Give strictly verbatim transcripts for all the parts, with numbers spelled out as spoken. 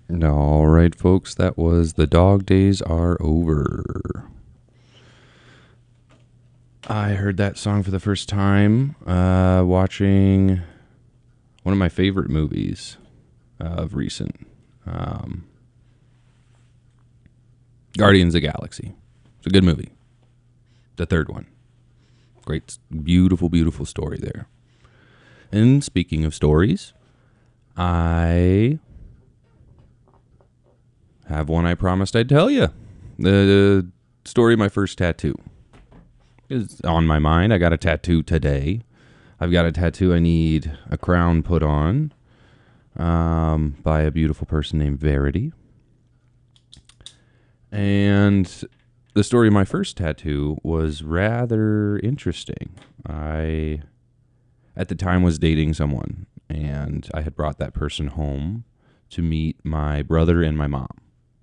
All right, folks, that was The Dog Days Are Over. I heard that song for the first time uh, watching one of my favorite movies uh, of recent, um, Guardians of the Galaxy. It's a good movie. The third one. Great, beautiful, beautiful story there. And speaking of stories, I have one I promised I'd tell you. The story of my first tattoo is on my mind. I got a tattoo today. I've got a tattoo I need a crown put on um, by a beautiful person named Verity. And the story of my first tattoo was rather interesting. I, at the time, was dating someone, and I had brought that person home to meet my brother and my mom.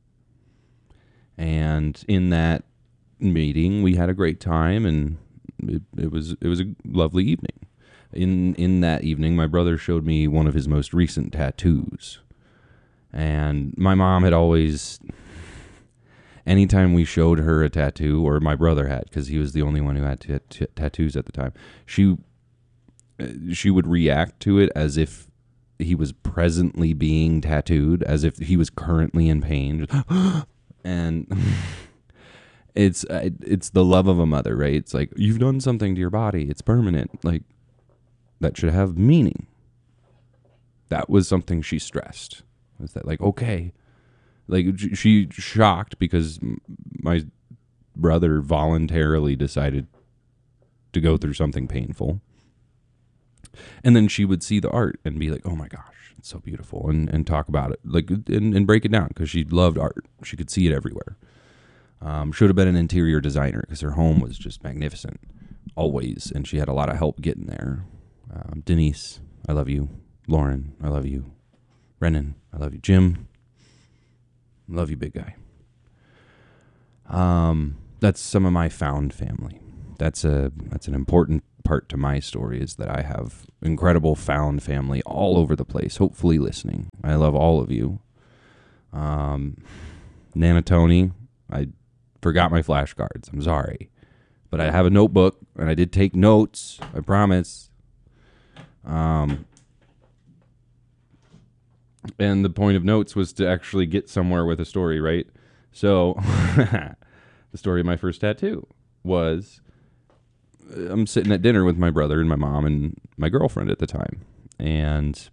And in that meeting, we had a great time, and it, it was it was a lovely evening. In in that evening, my brother showed me one of his most recent tattoos, and my mom had always, anytime we showed her a tattoo, or my brother had, because he was the only one who had t- t- tattoos at the time, she she would react to it as if he was presently being tattooed, as if he was currently in pain. And it's it's the love of a mother, right? It's like, you've done something to your body. It's permanent. Like, that should have meaning. That was something she stressed. Was that like, okay. Like, she shocked because my brother voluntarily decided to go through something painful. And then she would see the art and be like, oh my gosh, it's so beautiful. And, and talk about it, like, and, and break it down, because she loved art. She could see it everywhere. Um, should have been an interior designer, because her home was just magnificent, always. And she had a lot of help getting there. Um, Denise, I love you. Lauren, I love you. Brennan, I love you. Jim, love you, big guy. Um, that's some of my found family. That's a that's an important part to my story, is that I have incredible found family all over the place, hopefully listening. I love all of you. Um, Nana Tony, I forgot my flashcards. I'm sorry. But I have a notebook, and I did take notes. I promise. Um, and the point of notes was to actually get somewhere with a story, right? So the story of my first tattoo was, I'm sitting at dinner with my brother and my mom and my girlfriend at the time. And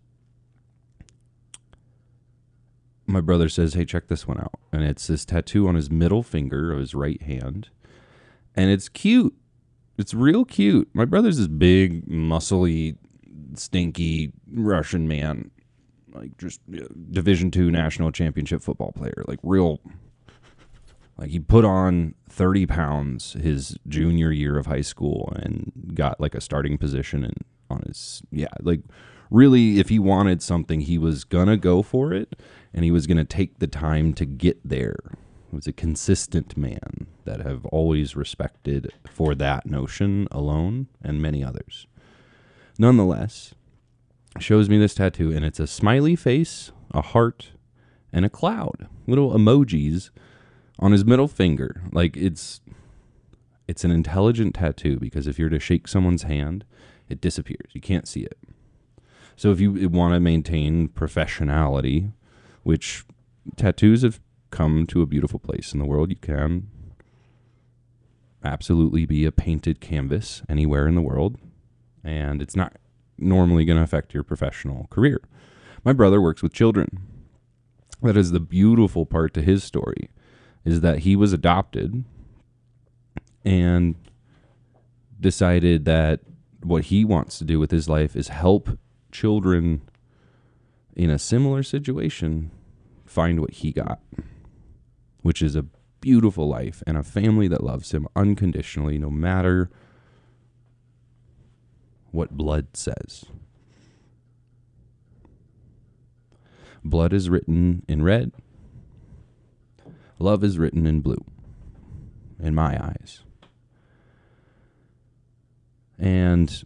my brother says, hey, check this one out. And it's this tattoo on his middle finger of his right hand. And it's cute. It's real cute. My brother's this big, muscly, stinky Russian man. Like, just Division two national championship football player. Like, real... Like, he put on thirty pounds his junior year of high school and got, like, a starting position in, on his... Yeah, like, really, if he wanted something, he was going to go for it, and he was going to take the time to get there. He was a consistent man that I've always respected for that notion alone, and many others. Nonetheless, shows me this tattoo, and it's a smiley face, a heart, and a cloud. Little emojis on his middle finger. Like, it's it's an intelligent tattoo, because if you're to shake someone's hand, it disappears. You can't see it. So if you want to maintain professionality, which tattoos have come to a beautiful place in the world, you can absolutely be a painted canvas anywhere in the world, and it's not normally going to affect your professional career. My brother works with children. That is the beautiful part to his story, is that he was adopted and decided that what he wants to do with his life is help children in a similar situation find what he got, which is a beautiful life and a family that loves him unconditionally, no matter what blood says. Blood is written in red. Love is written in blue, in my eyes. And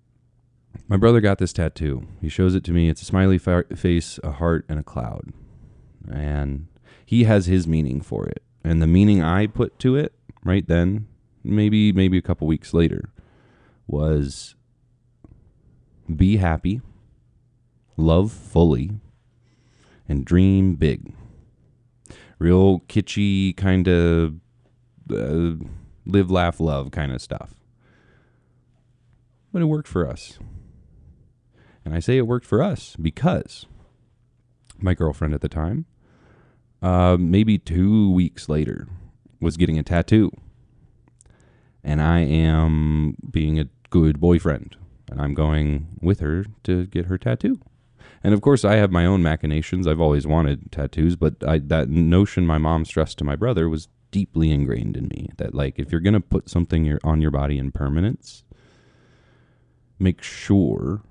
my brother got this tattoo. He shows it to me. It's a smiley fa- face, a heart, and a cloud. And he has his meaning for it. And the meaning I put to it right then, maybe maybe a couple weeks later, was be happy, love fully, and dream big. Real kitschy kind of uh, live, laugh, love kind of stuff. But it worked for us. And I say it worked for us because my girlfriend at the time, uh, maybe two weeks later, was getting a tattoo. And I am being a good boyfriend. And I'm going with her to get her tattoo. And of course, I have my own machinations. I've always wanted tattoos, but I, that notion my mom stressed to my brother was deeply ingrained in me. That, like, if you're going to put something your, on your body in permanence, make sure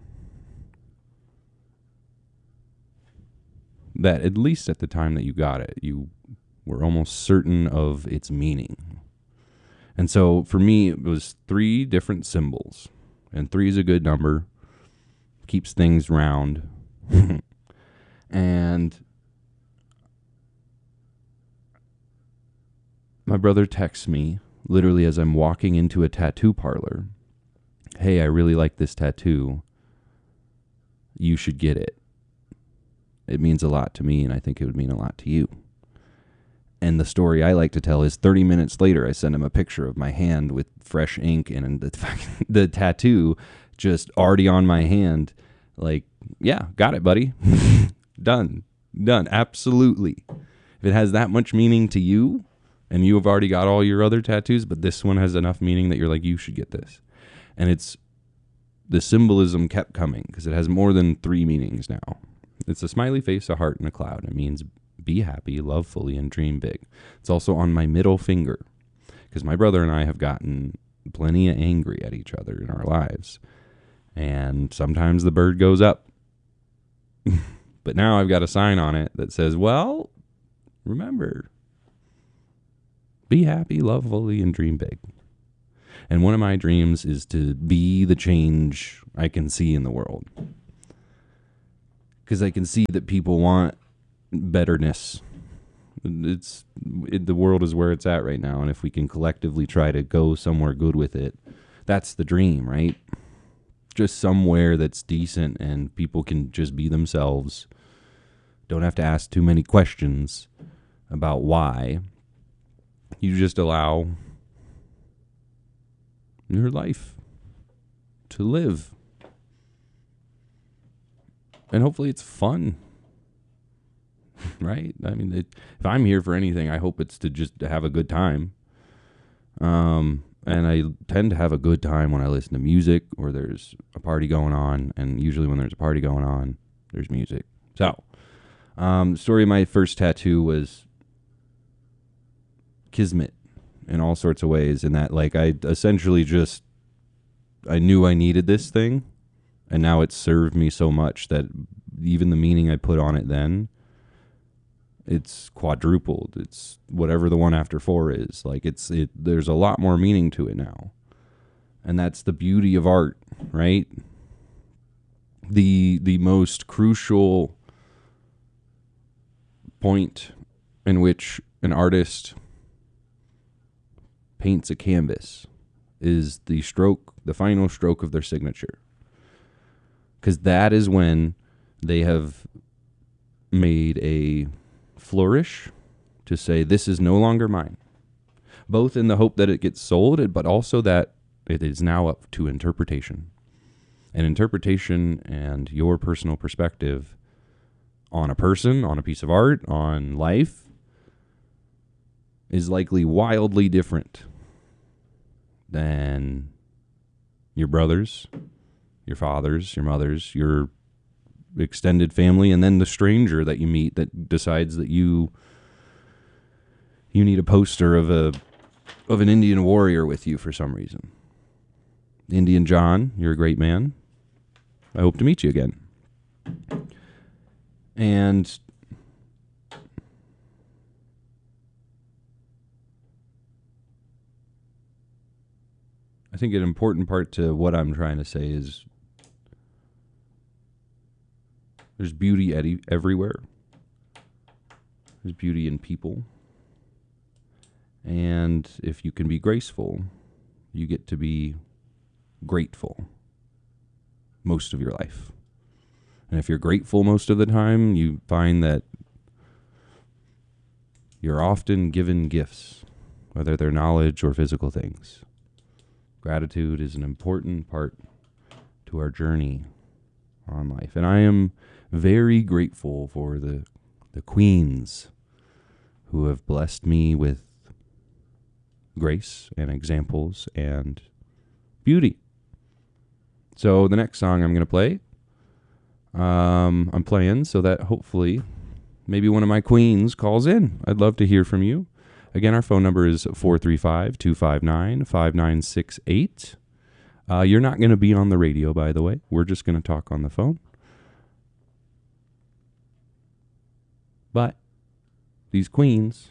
that at least at the time that you got it, you were almost certain of its meaning. And so for me, it was three different symbols. And three is a good number. Keeps things round. And my brother texts me, literally as I'm walking into a tattoo parlor, hey, I really like this tattoo. You should get it. It means a lot to me, and I think it would mean a lot to you. And the story I like to tell is thirty minutes later, I send him a picture of my hand with fresh ink and the, the tattoo just already on my hand. Like, yeah, got it, buddy. Done. Done. Absolutely. If it has that much meaning to you, and you have already got all your other tattoos, but this one has enough meaning that you're like, you should get this. And it's, the symbolism kept coming because it has more than three meanings now. It's a smiley face, a heart, and a cloud. It means be happy, love fully, and dream big. It's also on my middle finger because my brother and I have gotten plenty of angry at each other in our lives. And sometimes the bird goes up. But now I've got a sign on it that says, well, remember, be happy, love fully, and dream big. And one of my dreams is to be the change I can see in the world. Because I can see that people want betterness. It's it, the world is where it's at right now. And if we can collectively try to go somewhere good with it, that's the dream, right? Just somewhere that's decent and people can just be themselves. Don't have to ask too many questions about why. You just allow your life to live. And hopefully it's fun. Right? I mean, it, if I'm here for anything, I hope it's to just have a good time. Um... And I tend to have a good time when I listen to music or there's a party going on. And usually when there's a party going on, there's music. So, um, the story of my first tattoo was kismet in all sorts of ways. In that, like, I essentially just, I knew I needed this thing. And now it's served me so much that even the meaning I put on it then, it's quadrupled. It's whatever the one after four is. Like it's it. There's a lot more meaning to it now, and that's the beauty of art, right? The the most crucial point in which an artist paints a canvas is the stroke, the final stroke of their signature, because that is when they have made a flourish to say, this is no longer mine, both in the hope that it gets sold, but also that it is now up to interpretation. And interpretation and your personal perspective on a person, on a piece of art, on life is likely wildly different than your brothers, your fathers, your mothers, your extended family, and then the stranger that you meet that decides that you you need a poster of a of an Indian warrior with you for some reason. Indian John, you're a great man. I hope to meet you again. And I think an important part to what I'm trying to say is there's beauty everywhere. There's beauty in people. And if you can be graceful, you get to be grateful most of your life. And if you're grateful most of the time, you find that you're often given gifts, whether they're knowledge or physical things. Gratitude is an important part to our journey on life. And I am very grateful for the, the queens who have blessed me with grace and examples and beauty. So the next song I'm going to play, um, I'm playing so that hopefully maybe one of my queens calls in. I'd love to hear from you. Again, our phone number is four three five, two five nine, five nine six eight. Uh, you're not going to be on the radio, by the way. We're just going to talk on the phone. But these queens,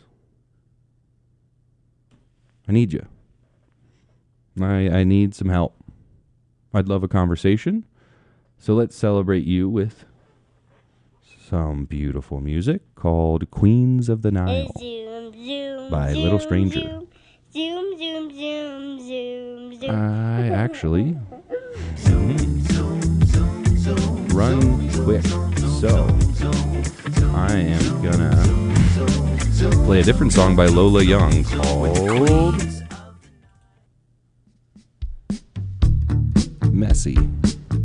I need you. I, I need some help. I'd love a conversation. So let's celebrate you with some beautiful music called Queens of the Nile Zoom, zoom, by zoom, Little Stranger. Zoom, zoom, zoom, zoom, zoom, zoom. I actually run quick, so I am gonna play a different song by Lola Young called